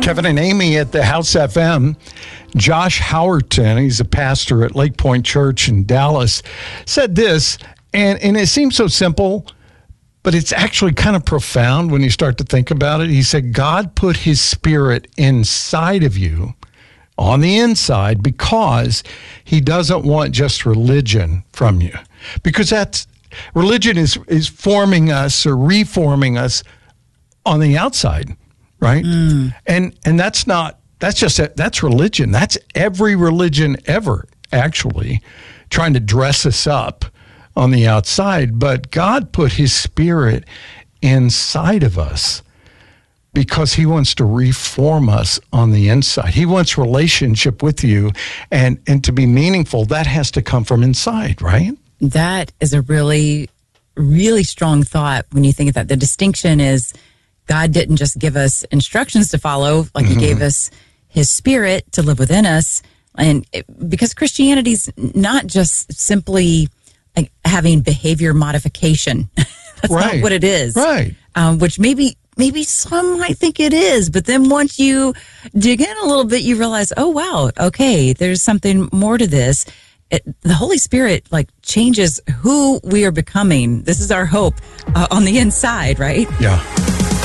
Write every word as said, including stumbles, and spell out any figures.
Kevin and Amy at the House F M. Josh Howerton, he's a pastor at Lake Point Church in Dallas, said this, and, and it seems so simple, but it's actually kind of profound when you start to think about it. He said, God put his spirit inside of you, on the inside, because he doesn't want just religion from you. Because that's religion is, is forming us or reforming us on the outside, right? Mm. And and that's not, that's just, that's religion. That's every religion ever, actually, trying to dress us up on the outside. But God put his spirit inside of us because he wants to reform us on the inside. He wants relationship with you. And, and to be meaningful, that has to come from inside, right? That is a really, really strong thought when you think of that. The distinction is God didn't just give us instructions to follow, like mm-hmm. he gave us his spirit to live within us. And it, because Christianity's not just simply like having behavior modification. That's right. not what it is. Right. Um, which maybe maybe some might think it is. But then once you dig in a little bit, you realize, oh, wow, okay, there's something more to this. It, the Holy Spirit like changes who we are becoming. This is our hope uh, on the inside, right? Yeah.